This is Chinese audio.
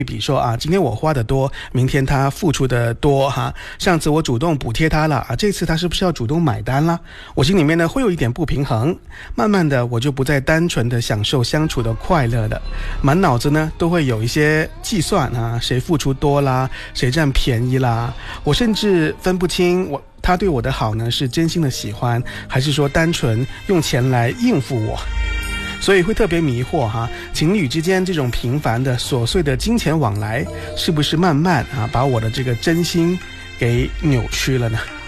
比说啊，今天我花的多，明天他付出的多哈。上次我主动补贴他了啊，这次他是不是要主动买单啦？我心里面呢会有一点不平衡，慢慢的我就不再单纯的享受相处的快乐了，满脑子呢都会有一些计算啊，谁付出多啦，谁占便宜啦，我甚至分不清他对我的好呢是真心的喜欢，还是说单纯用钱来应付我。所以会特别迷惑哈，情侣之间这种频繁的琐碎的金钱往来，是不是慢慢把我的这个真心给扭曲了呢？